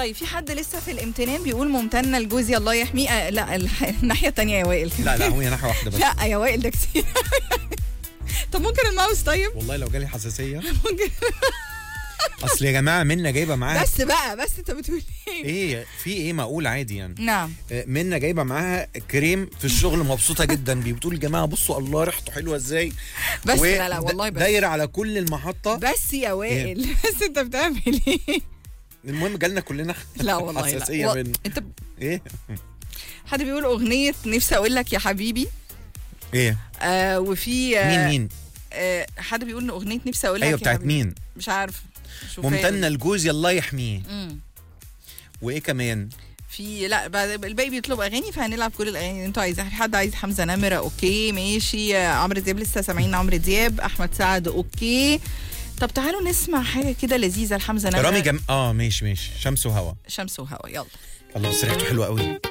طيب في حد لسه في الامتنان بيقول ممتنه لجوزي الله يحميه. لا الناحيه الثانيه يا وائل. لا هو ناحيه واحده بس. لا يا وائل ده كتير. طب ممكن الماوس طيب؟ والله لو جالي حساسيه. ممكن. اصل يا جماعه منا جايبه معاها بس انت بتقول ايه في ايه؟ ما اقول عادي يعني. نعم. منا جايبه معاها كريم في الشغل مبسوطه جدا بيه، بتقول يا جماعه بصوا الله ريحته حلوه ازاي. بس لا والله بس دايره على كل المحطه. بس يا وائل بس انت بتعمل ايه؟ المهم جالنا كلنا لا والله حساسيه لا من انت ايه. حد بيقول اغنيه نفسي اقول لك يا حبيبي. ايه وفي مين حد بيقول ان اغنيه نفسي اقول لك ايوه يا بتاعت حبيبي. مين؟ مش عارف. ممتنه لجوزي الله يحميه. وايه كمان؟ في لا الباقي بيطلب اغاني فهنلعب كل الاغاني اللي انتوا عايزينها. حد عايز حمزه نمره اوكي ماشي. عمرو دياب لسه سامعين عمرو دياب. احمد سعد اوكي. طب تعالوا نسمع حاجه كده لذيذه لحمزه نمره. رامي ماشي شمس وهوا. شمس وهوا يلا. الله بس ريحته حلوه قوي.